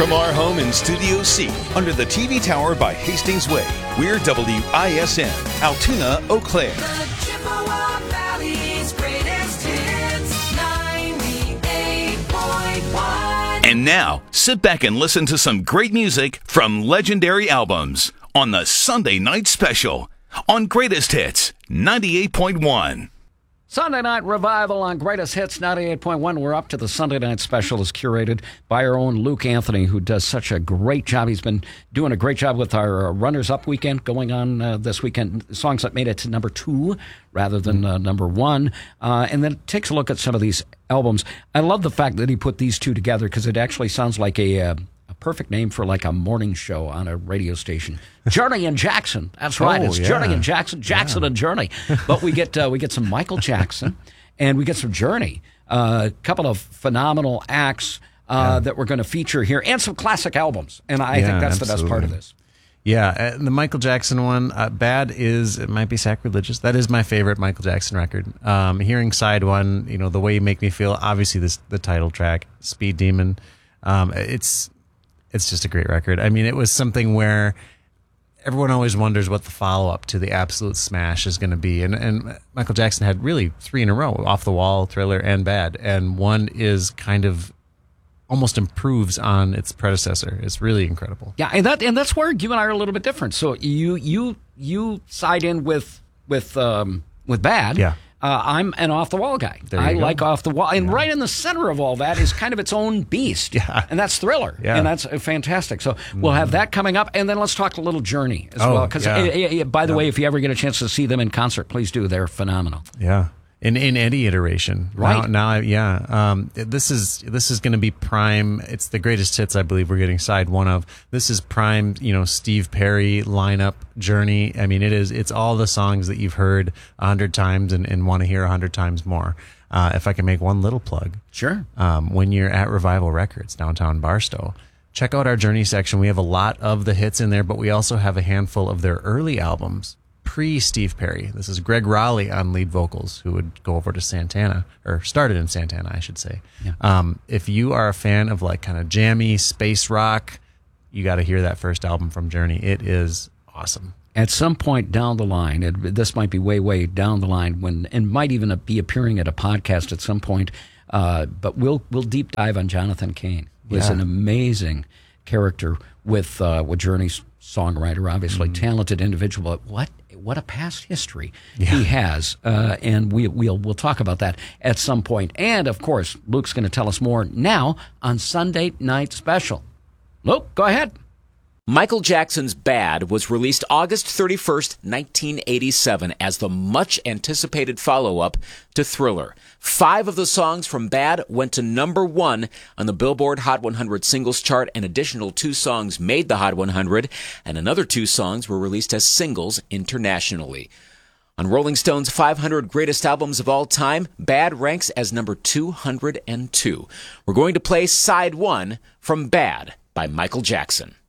From our home in Studio C, under the TV tower by Hastings Way, we're WISN, Altoona, Eau Claire. The Chippewa Valley's greatest hits, 98.1. And now, sit back and listen to some great music from Legendary Albums on the Sunday Night Special on Greatest Hits 98.1. Sunday Night Revival on Greatest Hits 98.1. We're up to the Sunday Night Special is curated by our own Luke Anthony, who does such a great job. He's been doing a great job with our Runners Up weekend going on this weekend. Songs that made it to number 2 rather than number 1. And then takes a look at some of these albums. I love the fact that he put these two together because it actually sounds like a perfect name for like a morning show on a radio station. Journey and Jackson. That's right. It's Journey and Jackson. Jackson and Journey. But we get some Michael Jackson and we get some Journey. A couple of phenomenal acts that we're going to feature here and some classic albums. And I think that's the best part of this. Yeah, the Michael Jackson one, Bad it might be sacrilegious. That is my favorite Michael Jackson record. Hearing side one, The Way You Make Me Feel, obviously the title track, Speed Demon. It's just a great record. I mean, it was something where everyone always wonders what the follow-up to the absolute smash is going to be. And Michael Jackson had really 3 in a row, Off the Wall, Thriller, and Bad. And one is kind of almost improves on its predecessor. It's really incredible. Yeah, and that's where you and I are a little bit different. So you side in with Bad. Yeah. I'm an Off the Wall guy. I like Off the Wall. And right in the center of all that is kind of its own beast. Yeah. And that's Thriller. Yeah. And that's fantastic. So we'll have that coming up. And then let's talk a little Journey as well. Because, by the way, if you ever get a chance to see them in concert, please do. They're phenomenal. Yeah. In any iteration. Right. Now, this is going to be prime. It's the greatest hits, I believe, we're getting side one of. This is prime, Steve Perry lineup Journey. I mean, it's all the songs that you've heard 100 times and want to hear 100 times more. If I can make one little plug. Sure. When you're at Revival Records, downtown Barstow, check out our Journey section. We have a lot of the hits in there, but we also have a handful of their early albums. Pre-Steve Perry. This is Greg Raleigh on lead vocals, who would go over to Santana, or started in Santana, I should say. Yeah. If you are a fan of like kind of jammy space rock, you got to hear that first album from Journey. It is awesome. At some point down the line, this might be way down the line, and might even be appearing at a podcast at some point, but we'll deep dive on Jonathan Cain. He's an amazing character with Journey's songwriter, obviously talented individual, but what a past history he has, and we'll talk about that at some point. And of course, Luke's going to tell us more now on Sunday Night Special. Luke, go ahead. Michael Jackson's Bad was released August 31st, 1987 as the much-anticipated follow-up to Thriller. 5 of the songs from Bad went to number 1 on the Billboard Hot 100 singles chart. An additional 2 songs made the Hot 100, and another 2 songs were released as singles internationally. On Rolling Stone's 500 Greatest Albums of All Time, Bad ranks as number 202. We're going to play Side 1 from Bad by Michael Jackson.